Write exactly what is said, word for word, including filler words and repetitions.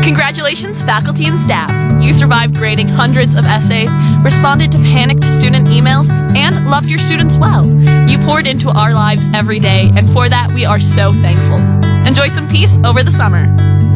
Congratulations, faculty and staff. You survived grading hundreds of essays, responded to panicked student emails, and loved your students well. You poured into our lives every day, and for that we are so thankful. Enjoy some peace over the summer.